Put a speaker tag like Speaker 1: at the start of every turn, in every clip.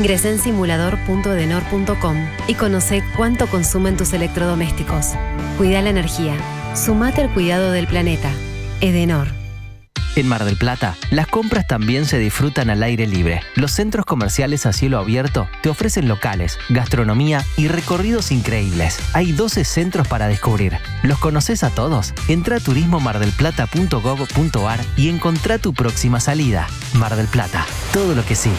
Speaker 1: Ingresá en simulador.edenor.com y conoce cuánto consumen tus electrodomésticos. Cuida la energía. Sumate al cuidado del planeta. Edenor.
Speaker 2: En Mar del Plata, las compras también se disfrutan al aire libre. Los centros comerciales a cielo abierto te ofrecen locales, gastronomía y recorridos increíbles. Hay 12 centros para descubrir. ¿Los conoces a todos? Entra a turismomardelplata.gov.ar y encontrá tu próxima salida. Mar del Plata, todo lo que sí.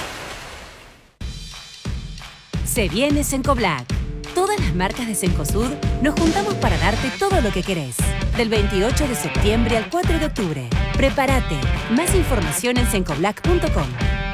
Speaker 3: Se viene Cencoblac. Todas las marcas de Cencosud nos juntamos para darte todo lo que querés. Del 28 de septiembre al 4 de octubre. Prepárate. Más información en cencoblac.com.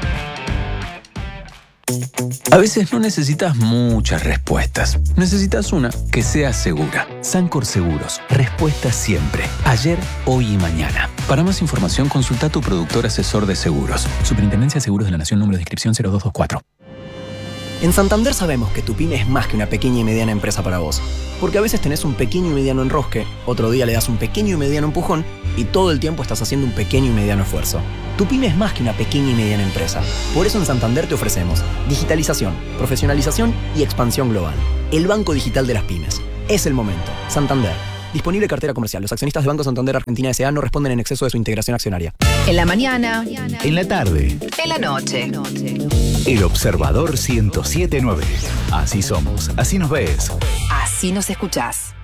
Speaker 4: A veces no necesitas muchas respuestas. Necesitas una que sea segura. Sancor Seguros. Respuesta siempre. Ayer, hoy y mañana. Para más información, consulta a tu productor asesor de seguros. Superintendencia de Seguros de la Nación, número de inscripción 0224.
Speaker 5: En Santander sabemos que tu pyme es más que una pequeña y mediana empresa para vos. Porque a veces tenés un pequeño y mediano enrosque, otro día le das un pequeño y mediano empujón y todo el tiempo estás haciendo un pequeño y mediano esfuerzo. Tu pyme es más que una pequeña y mediana empresa. Por eso en Santander te ofrecemos digitalización, profesionalización y expansión global. El banco digital de las pymes. Es el momento. Santander. Disponible cartera comercial. Los accionistas de Banco Santander Argentina S.A. no responden en exceso de su integración accionaria.
Speaker 6: En la mañana.
Speaker 7: En la tarde.
Speaker 6: En la noche.
Speaker 7: El Observador 107.9. Así somos, así nos ves.
Speaker 6: Así nos escuchás.